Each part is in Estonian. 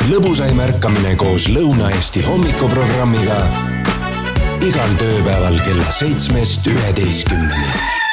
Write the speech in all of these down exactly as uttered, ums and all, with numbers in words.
lõbusaim ärkamine koos Lõuna-Eesti hommikuprogrammiga igal tööpäeval kella seitsmest üheteistkümneni.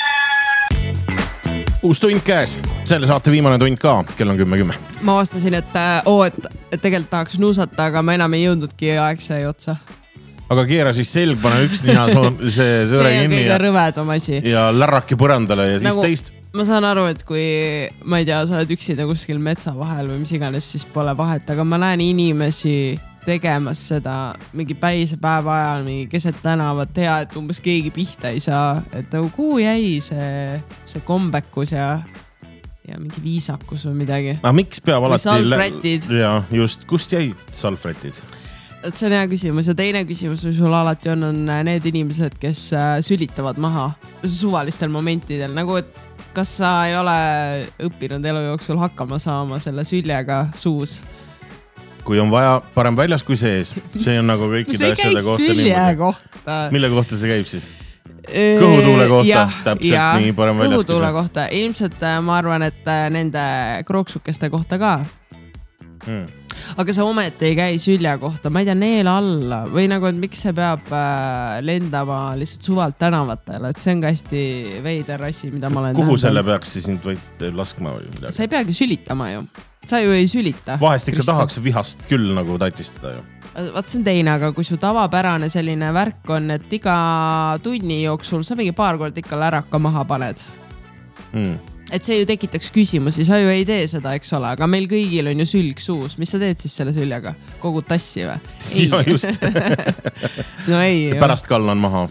Uus tund käes. Selle saate viimane tund ka. Kell on kümme kümme. Ma vastasin, et, oo, et, et tegelikult tahaks nuusata, aga ma enam ei jõudnudki aeg sai otsa. Aga keera siis selg, pane üks nina see, see, see on kõige ja, rõvedam asi. Ja lärraki põrandale ja siis nagu, teist. Ma saan aru, et kui, ma ei tea, sa oled üksida kuskil metsa vahel või mis iganes, siis pole vahet, aga ma näen inimesi tegemas seda mingi päise päeva ajal, mingi keset tänavat hea, et umbes keegi pihta ei saa, et nagu kuhu jäi see, see kombekus ja, ja mingi viisakus või midagi. Aga miks peab alati... salfretid. Ja just, kust jäid salfretid? Et see on hea küsimus ja teine küsimus, mis sul alati on, on need inimesed, kes sülitavad maha suvalistel momentidel. Nagu, et kas sa ei ole õppinud elu jooksul hakkama saama selle süljega suus? Kui on vaja parem väljas kui sees. See on nagu kõikide asjade kohta. See käis sülje kohta. Mille kohta see käib siis? Kõhutuule kohta, ja, täpselt ja, nii parem väljas kui kõhutuule kohta. Ilmselt ma arvan, et nende krooksukeste kohta ka. Hmm. Aga sa ometi ei käi sülje kohta, ma ei tea, neela alla või nagu, et miks see peab lendama lihtsalt suvalt tänavatele, et see on ka hästi veider asi, mida ma olen Kuhu tähendanud. Selle peaks siis nüüd võid laskma või midagi? Sa ei peagi sülitama ju. Sa ju ei sülita. Vahest ikka Kristo. Tahaks vihast küll nagu tatistada ju. Vaat see on teine, aga kui su tavapärane selline värk on, et iga tunni jooksul sa mingi paar kord ikka läraka maha paned. Hmm. Et see ju tekitaks küsimusi, sa ju ei tee seda, eks ole, aga meil kõigil on ju sülg suus. Mis sa teed siis selle süljega? Kogu tassi või? Ei. Ja just. No ei. Pärast kallan maha.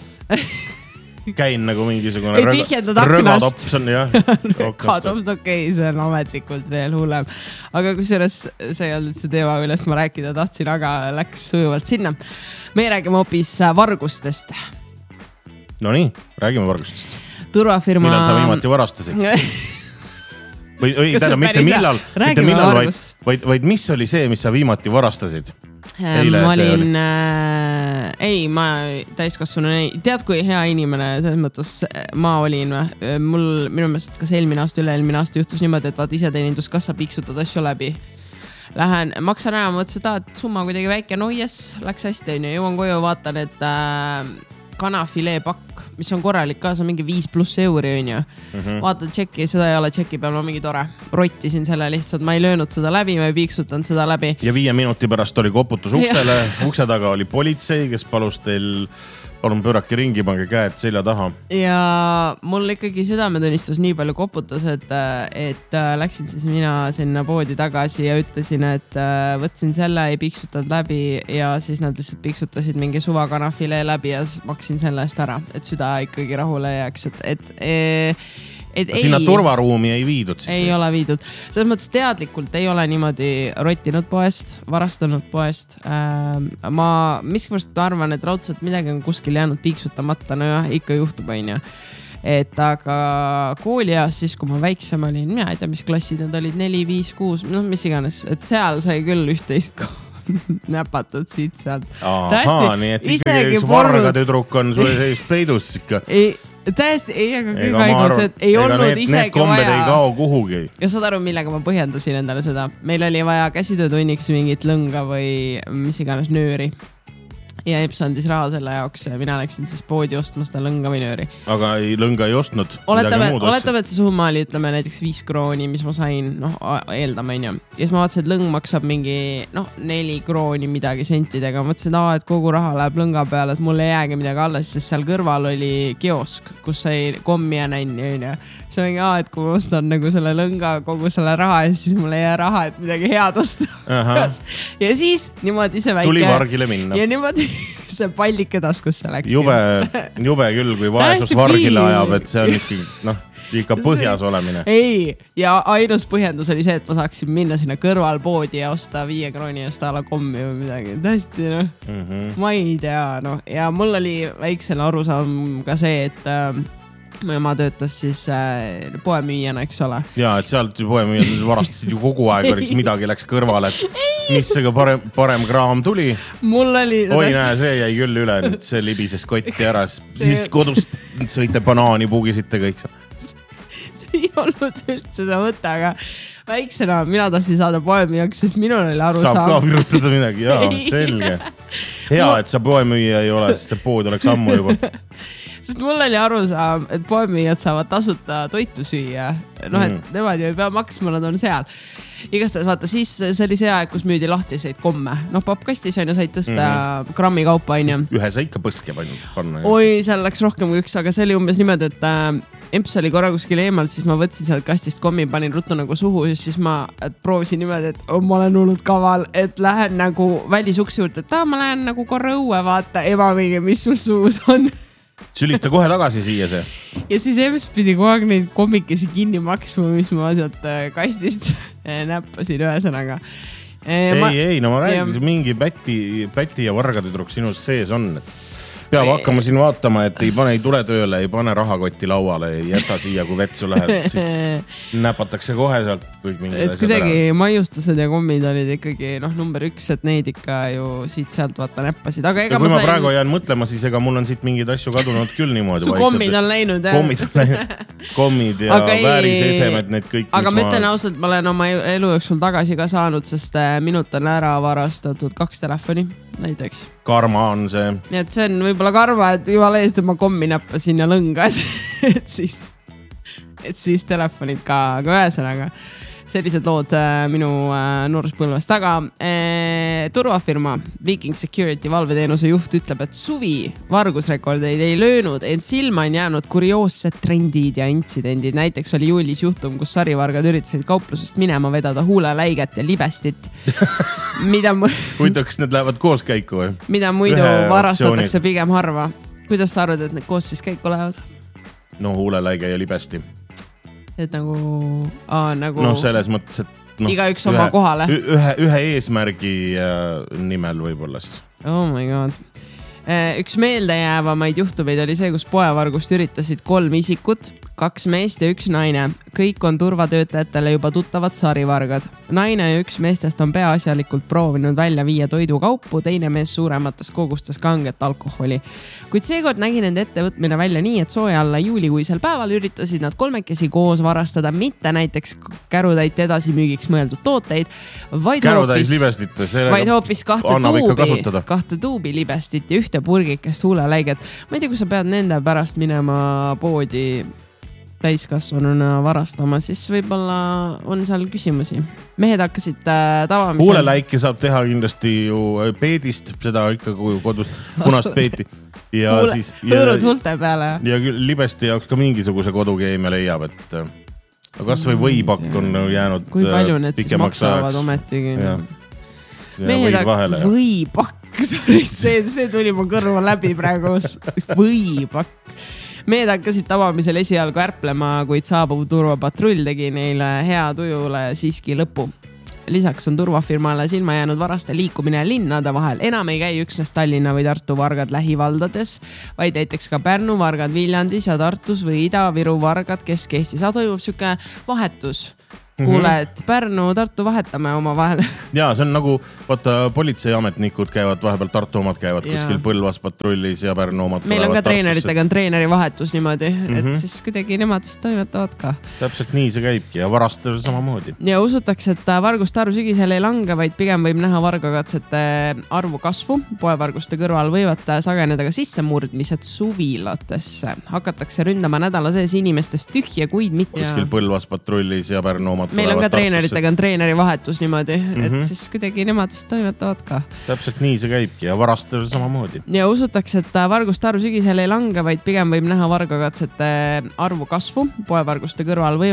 Käin nagu mingisugune ei tihjendad aknast. Rõgatops on, jah. Rõgatops, okei, see on ametlikult veel hullem. Aga kusjuures see ei olnud see teema, millest ma rääkida tahtsin, aga läks sujuvalt sinna. Me räägime hoopis vargustest. No nii, räägime vargustest. Turvafirma... Millal sa viimati varastasid? või või täna, mitte millal, mitte millal vaid, vaid, vaid mis oli see, mis sa viimati varastasid? Eile ma olin, äh, ei, ma täiskasvanu, tead kui hea inimene, selles mõttes ma olin, mul minu meelest kas eelmine aasta, üle-eelmine aasta juhtus niimoodi, et vaat iseteeninduskassa piiksutad asju läbi. Lähen, maksan ära, mõtlesin, et summa kuidagi väike noies, läks hästi, jõuan koju, vaatan, et äh, kanafilee pakk, mis on korralik ka, see on mingi viis pluss euri, on ju. Mm-hmm. Vaatad tšeki, seda ei ole tšeki peal, ma mingi tore. Rottisin selle lihtsalt, ma ei löönud seda läbi, ma ei piiksutanud seda läbi. Ja viie minuti pärast oli koputus uksele, ukse taga oli politsei, kes palus teil, palun pöörake ringi, pange käed selja taha. Ja mul ikkagi südametunnistus nii palju koputas, et, et läksin siis mina sinna poodi tagasi ja ütlesin, et võtsin selle, ei piiksutanud läbi ja siis nad lihtsalt piiksutasid mingi suva kanafilee läbi ja maksin selle eest ära, et süda ikkagi rahule jääks, et, et, et, et sinna ei, turvaruumi ei viidud siis? Ei või? Ole viidud. Selles mõttes teadlikult ei ole niimoodi rottinud poest, varastanud poest. Ma miskipärast arvan, et raudselt midagi on kuskil jäänud piiksutamata, no jah, ikka juhtub, on ju. Et aga koolias siis, kui ma väiksem olin, mina ei tea, mis klassid need olid, neli, viis, kuus, no mis iganes, et seal sai küll üht-teist ka näpatud siit sealt. Ahaa, nii et ikkagi üks varga tüdruk on sulle sellist peidus ikka. Ei, täiesti, ei, aga kõik haigud, et ei olnud need, isegi need kombed vaja. Ei kao kuhugi. Ja saad aru, millega ma põhjendasin endale seda. Meil oli vaja käsitöötunniks mingit lõnga või mis iganes nööri. Ja Eps andis raha selle jaoks ja mina läksin siis poodi ostma seda lõnga või nööri. Aga ei, lõnga ei ostnud? Oletame, oletame, et see summa oli, ütleme, näiteks viis krooni, mis ma sain, noh, eeldame, on ju. Ja siis ma vaatasin, et lõng maksab mingi, noh, neli krooni midagi sentidega. Ma mõtlesin, et, et kogu raha läheb lõnga peale, et mul ei jäägi midagi alles, sest seal kõrval oli kiosk, kus sai kommi ja nänni, on ju. See ongi, et kui ma ostan nagu selle lõnga kogu selle raha ja siis mul ei jää raha, et midagi head osta. Ja siis niimoodi see väike... Tuli vargile minna. Ja niimoodi see pallike taskusse läks. Jube, jube küll, kui vaesus vargile ajab, et see on ikka, noh, ikka põhjas olemine. Ei, ja ainus põhjendus oli see, et ma saaksin minna sinna kõrvalpoodi ja osta viie krooni eest ala kommi või midagi. Tähesti, noh, mm-hmm. Ma ei tea, noh. Ja mul oli väiksena arusaam ka see, et... Äh, mu ema töötas siis äh, poemüüjana, eks ole. Jaa, et sealt poemüüjad varastasid ju kogu aeg, oliks midagi läks kõrvale, et mis see parem, parem kraam tuli. Mul oli... Oi näe, see jäi küll üle, see libises kotti ära, siis kodus sõite banaani, puugisite kõik. See ei olnud üldse see mõte, aga väiksena mina tahtsin saada poemüüjaks, sest minul oli aru saab saab. ka virutada midagi, jaa, selge. Hea, et sa poemüüja ei ole, sest see pood oleks ammu juba. Sest mul oli aru saab, et poemüüjad saavad tasuta toitu süüa. Noh, et mm. nemad ju ei pea maksma, nad on seal. Igastahes vaata, siis see oli see aeg, kus müüdi lahtiseid komme. Noh, pappkastis on ju said tõsta mm-hmm. grammi kaupa, on ju. Ühe sa ikka põske panna. Oi, seal läks rohkem kui üks, aga see oli umbes niimoodi, et äh, emps oli korra kuskil eemalt, siis ma võtsin sealt kastist kommi, panin ruttu nagu suhu, siis ma proovisin niimoodi, et oh, ma olen hullult kaval, et lähen nagu välisuks juurde, et ta, ma lähen nagu korra õue, vaata, ema mingi, mis sul suus on. Sülista kohe tagasi siia see. Ja siis emps pidi kogu aeg neid kommikesi kinni maksma, mis ma sealt kastist näppasin ühesõnaga. Ei, ma... ei, no ma räägin, mingi päti, päti ja vargatüdruk sinus sees on. Peab hakkama siin vaatama, et ei pane, ei tule tööle, ei pane rahakotti lauale, ei jäta siia, kui vetsu läheb, siis näpatakse kohe sealt kõik mingi et kuidagi ära. Maiustused ja kommid olid ikkagi noh, number üks, et neid ikka ju siit sealt vaata näppasid. Aga ega ja kui ma, ma sain... praegu jään mõtlema, siis ega mul on siit mingid asju kadunud küll niimoodi. Su kommid on läinud, jah? Kommid on läinud, kommid ja väärisesemed, need kõik. Aga ma ütlen ausalt, ma olen oma elu jooksul tagasi ka saanud, sest minult on ära varastatud kaks telefoni näiteks. Karma on see. Nii et see on võib-olla karma, et jumala eest ma kommi näppasin ja lõnga, et siis, et siis telefonid ka, aga ühesõnaga sellised lood äh, minu äh, nooruspõlvest. Aga äh, turvafirma Viking Security valveteenuse juht ütleb, et suvi vargusrekordeid ei löönud, ent silma on jäänud kurioossed trendid ja intsidendid. Näiteks oli juulis juhtum, kus sarivargad üritasid kauplusest minema vedada huuleläiget ja libestit. mida mu... Kuidas need lähevad koos käiku või? Mida muidu Ühe varastatakse optsioonid. Pigem harva. Kuidas sa arvad, et need koos siis käiku lähevad? No huuleläige ja libesti. Et nagu, aa, nagu... No selles mõttes, et no, igaüks oma ühe, kohale. Ühe, ühe eesmärgi nimel võib-olla siis. Oh my god. Üks meeldejäävamaid juhtumeid oli see, kus poevargust üritasid kolm isikut, kaks meest ja üks naine. Kõik on turvatöötajatele juba tuttavad sarivargad. Naine ja üks meestest on peaasjalikult proovinud välja viia toidukaupu, teine mees suuremates kogustes kanget alkoholi. Kuid seekord nägi nende ettevõtmine välja nii, et sooja alla juulikuisel päeval üritasid nad kolmekesi koos varastada mitte näiteks kärutäit edasi müügiks mõeldud tooteid, vaid hoopis, vaid hoopis kahte tuubi, kahte tuubi libestit ja ühte purgikest huuleläiget. Ma ei tea, kui sa pead nende pärast minema poodi täiskasvanuna varastama, siis võib-olla on seal küsimusi. Mehed hakkasid äh, tavamisel... Huuleläike saab teha kindlasti ju peedist, seda ikka kui kodus punast peeti. Ja Huule, siis... Hõõrud hulte peale. Ja libesti jaoks ka mingisuguse kodukeemia leiab, et kas või võipakk on jäänud kui palju need siis maksavad ajaks. Ometigi. Ja, ja mehed hakkasid võipakk, see, see tuli mu kõrva läbi praegu. Võipakk. Mehed hakkasid tavamisel esialgu ärplema, kuid saabuv turvapatrull tegi neile hea tujule siiski lõpu. Lisaks on turvafirmale silma jäänud varaste liikumine linnade vahel. Enam ei käi üksnes Tallinna või Tartu vargad lähivaldades, vaid näiteks ka Pärnu vargad Viljandis ja Tartus või Ida-Viru vargad Kesk-Eestis. Toimub siuke vahetus. Kuule, et Pärnu, Tartu vahetame oma vahel. Jaa, see on nagu, vaata, politseiametnikud käivad, vahepeal Tartu omad käivad ja. Kuskil Põlvas patrullis ja Pärnu omad. Meil on ka treeneritega on treeneri vahetus niimoodi, mm-hmm. et siis kuidagi nemad vist toimetavad ka. Täpselt nii see käibki ja varastel samamoodi. Ja usutakse, et varguste arv sügisel ei lange, vaid pigem võib näha vargakatsete arvu kasvu. Poevarguste kõrval võivad sageneda ka sissemurdmised suvilatesse. Hakatakse ründama nädala sees inimestest tühja, kuid mitte. Kuskil Põlvas patrullis ja Pärnu omad. Meil on ka treeneritega on treeneri vahetus niimoodi, mm-hmm. et siis kuidagi nemad vist toimetavad ka. Täpselt nii see käibki ja varastel samamoodi. Ja usutakse, et varguste arv sügisel ei lange, vaid pigem võib näha vargakatsete arvu kasvu. Poevarguste kõrval võivad